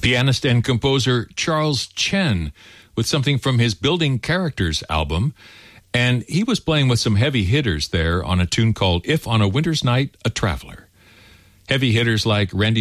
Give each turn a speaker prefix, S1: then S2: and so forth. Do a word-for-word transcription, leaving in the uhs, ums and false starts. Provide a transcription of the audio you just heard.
S1: pianist and composer Charles Chen with something from his Building Characters album. And he was playing with some heavy hitters there on a tune called If on a Winter's Night, a Traveler. Heavy hitters like Randy